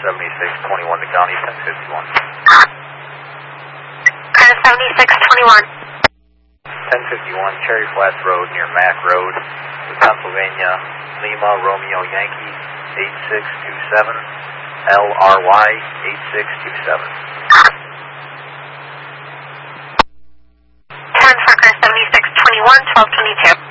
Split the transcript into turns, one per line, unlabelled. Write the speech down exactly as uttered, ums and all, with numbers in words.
seventy-six twenty-one to County ten fifty-one.
Cruise seventy-six twenty-one.
ten fifty-one Cherry Flats Road near Mack Road, Pennsylvania, Lima Romeo Yankee eight six two seven, L R Y eight six two seven.
ten for Cruise seventy-six twenty-one, twelve twenty-two.